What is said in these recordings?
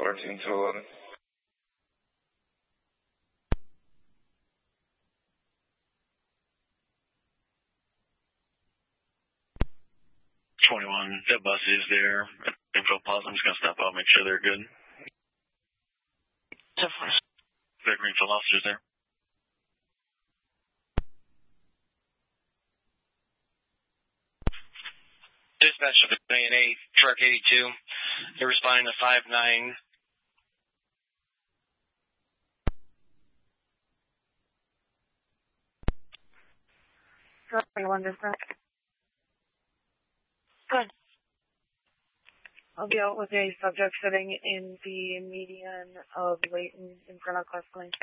14 to 11. 21, that bus is there. Info pause, I'm just going to step out, make sure they're good. The Greenfield officers there. Dispatch of the A&A, truck 82. They're responding to 5-9. Truck 21 dispatch. Good. I'll be out with a subject sitting in the median of Layton in front of Class Lane.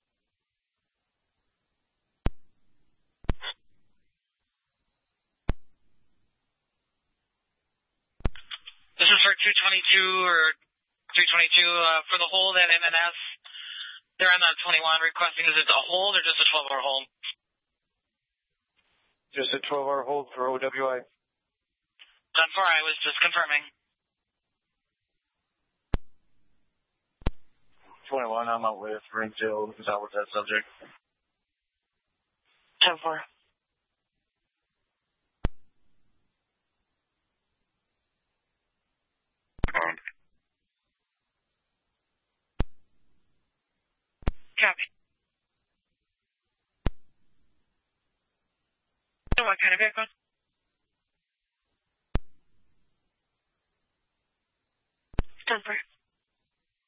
This is for 222 or 322 for the hold at MNS. They're on that 21 requesting, is it a hold or just a 12-hour hold? Just a 12-hour hold for OWI. Done for, I was just confirming. 21, I'm out with Ringfield, is out with that subject. 10-4. Copy. So what kind of vehicle? 10-4.